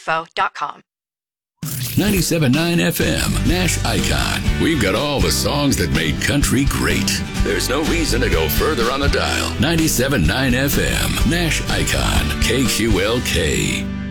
nashicon.com. 97.9 FM, Nash Icon. We've got all the songs that made country great. There's no reason to go further on the dial. 97.9 FM, Nash Icon, KQLK.